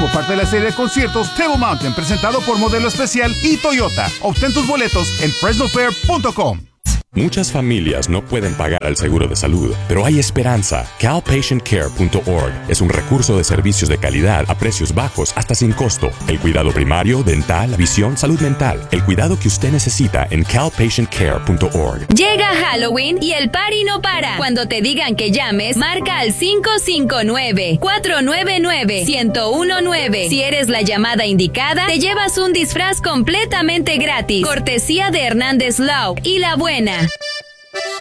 como parte de la serie de conciertos Table Mountain, presentado por Modelo Especial y Toyota. Obtén tus boletos en FresnoFair.com. Muchas familias no pueden pagar el seguro de salud, pero hay esperanza. CalPatientCare.org es un recurso de servicios de calidad a precios bajos hasta sin costo. El cuidado primario, dental, visión, salud mental. El cuidado que usted necesita en CalPatientCare.org. Llega Halloween y el party no para. Cuando te digan que llames, marca al 559-499-1019. Si eres la llamada indicada, te llevas un disfraz completamente gratis. Cortesía de Hernández Law y La Buena.